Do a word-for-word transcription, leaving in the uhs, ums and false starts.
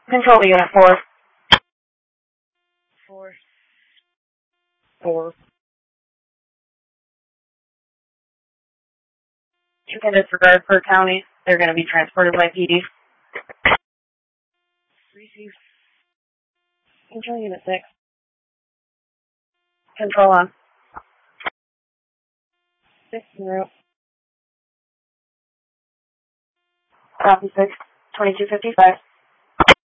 Control unit four. Four. Four. You can disregard per county. They're going to be transported by P D. Receive. Control unit six. Control on. Six zero. Copy six. Twenty-two fifty-five.